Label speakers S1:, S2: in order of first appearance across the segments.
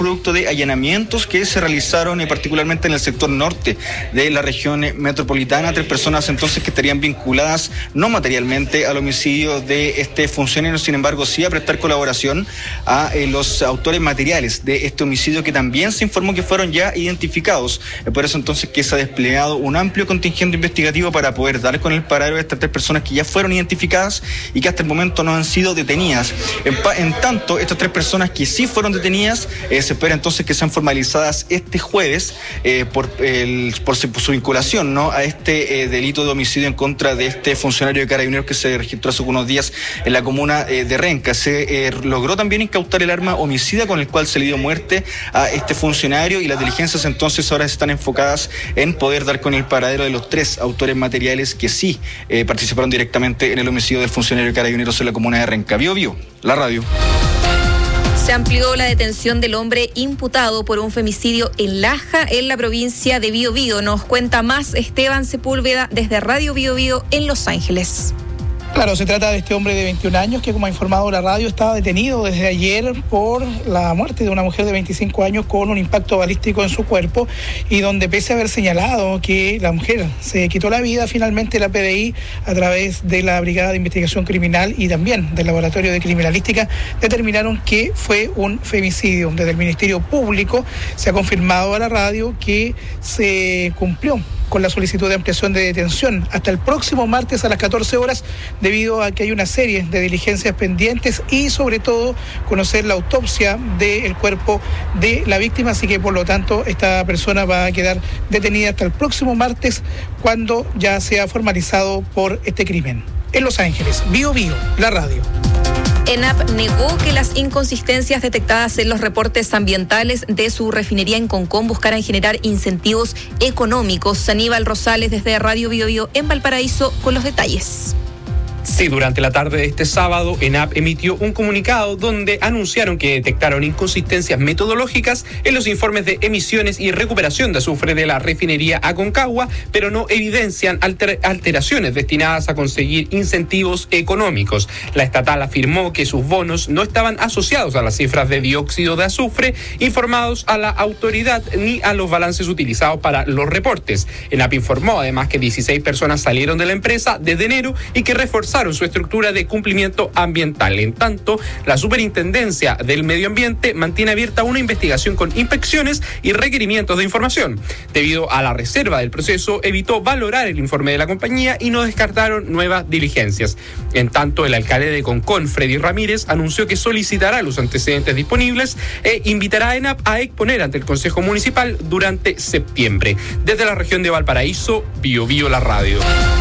S1: producto de allanamientos que se realizaron particularmente en el sector norte de la región metropolitana. 3 personas entonces que estarían vinculadas no materialmente al homicidio de este funcionario, sin embargo sí a prestar colaboración a los autores materiales de este homicidio, que también se informó que fueron ya identificados. Por eso entonces que se ha desplegado un amplio contingente investigativo para poder dar con el paradero de estas 3 personas que ya fueron identificadas y que hasta el momento no han sido detenidas. En tanto, estas 3 personas que sí fueron detenidas, se espera entonces que sean formalizadas este jueves por su vinculación, ¿no?, a este delito de homicidio en contra de este funcionario de Carabineros que se registró hace unos días en la comuna de Renca. Se logró también incautar el arma homicida con el cual se le dio muerte a este funcionario, y las diligencias entonces ahora están enfocadas en poder dar con el paradero de los 3 autores materiales que sí participaron directamente en el homicidio del funcionario de Carabineros en la comuna de Renca. Biobío, la radio.
S2: Se amplió la detención del hombre imputado por un femicidio en Laja, en la provincia de Biobío. Nos cuenta más Esteban Sepúlveda desde Radio Biobío en Los Ángeles.
S3: Claro, se trata de este hombre de 21 años que, como ha informado la radio, estaba detenido desde ayer por la muerte de una mujer de 25 años con un impacto balístico en su cuerpo, y donde, pese a haber señalado que la mujer se quitó la vida, finalmente la PDI, a través de la Brigada de Investigación Criminal y también del Laboratorio de Criminalística, determinaron que fue un femicidio. Desde el Ministerio Público se ha confirmado a la radio que se cumplió con la solicitud de ampliación de detención hasta el próximo martes a las 14 horas, debido a que hay una serie de diligencias pendientes y sobre todo conocer la autopsia del cuerpo de la víctima. Así que por lo tanto esta persona va a quedar detenida hasta el próximo martes, cuando ya sea formalizado por este crimen. En Los Ángeles, Biobío, la radio.
S2: ENAP negó que las inconsistencias detectadas en los reportes ambientales de su refinería en Concón buscaran generar incentivos económicos. Aníbal Rosales desde Radio Biobío en Valparaíso con los detalles.
S4: Sí, durante la tarde de este sábado, ENAP emitió un comunicado donde anunciaron que detectaron inconsistencias metodológicas en los informes de emisiones y recuperación de azufre de la refinería Aconcagua, pero no evidencian alteraciones destinadas a conseguir incentivos económicos. La estatal afirmó que sus bonos no estaban asociados a las cifras de dióxido de azufre informados a la autoridad ni a los balances utilizados para los reportes. ENAP informó además que 16 personas salieron de la empresa desde enero y que reforzaron su estructura de cumplimiento ambiental. En tanto, la Superintendencia del Medio Ambiente mantiene abierta una investigación con inspecciones y requerimientos de información. Debido a la reserva del proceso, evitó valorar el informe de la compañía y no descartaron nuevas diligencias. En tanto, el alcalde de Concón, Freddy Ramírez, anunció que solicitará los antecedentes disponibles e invitará a ENAP a exponer ante el Consejo Municipal durante septiembre. Desde la región de Valparaíso, Biobío, la radio.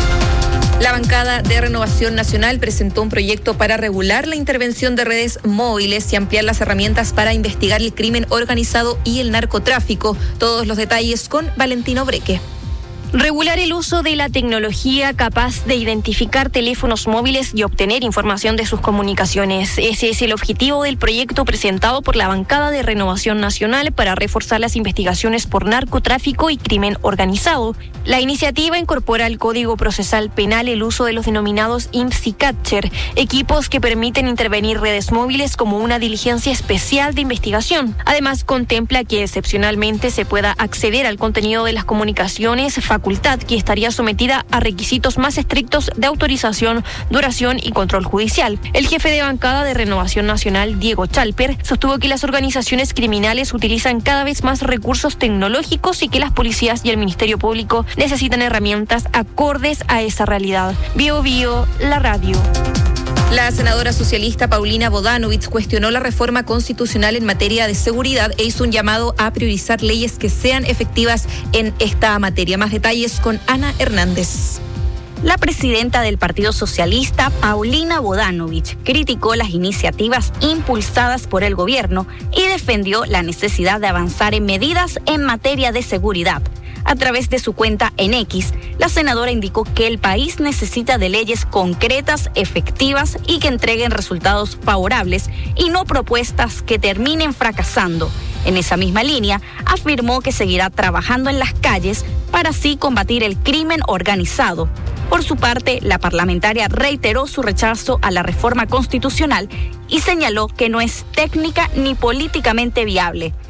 S2: La bancada de Renovación Nacional presentó un proyecto para regular la intervención de redes móviles y ampliar las herramientas para investigar el crimen organizado y el narcotráfico. Todos los detalles con Valentino Breque.
S5: Regular el uso de la tecnología capaz de identificar teléfonos móviles y obtener información de sus comunicaciones. Ese es el objetivo del proyecto presentado por la bancada de Renovación Nacional para reforzar las investigaciones por narcotráfico y crimen organizado. La iniciativa incorpora al Código Procesal Penal el uso de los denominados IMSI Catcher, equipos que permiten intervenir redes móviles como una diligencia especial de investigación. Además, contempla que excepcionalmente se pueda acceder al contenido de las comunicaciones, facultad que estaría sometida a requisitos más estrictos de autorización, duración y control judicial. El jefe de bancada de Renovación Nacional, Diego Chalper, sostuvo que las organizaciones criminales utilizan cada vez más recursos tecnológicos y que las policías y el Ministerio Público necesitan herramientas acordes a esa realidad. Biobío, la radio.
S2: La senadora socialista Paulina Bodanovich cuestionó la reforma constitucional en materia de seguridad e hizo un llamado a priorizar leyes que sean efectivas en esta materia. Más detalles con Ana Hernández.
S6: La presidenta del Partido Socialista, Paulina Bodanovich, criticó las iniciativas impulsadas por el gobierno y defendió la necesidad de avanzar en medidas en materia de seguridad. A través de su cuenta en X, la senadora indicó que el país necesita de leyes concretas, efectivas y que entreguen resultados favorables y no propuestas que terminen fracasando. En esa misma línea, afirmó que seguirá trabajando en las calles para así combatir el crimen organizado. Por su parte, la parlamentaria reiteró su rechazo a la reforma constitucional y señaló que no es técnica ni políticamente viable.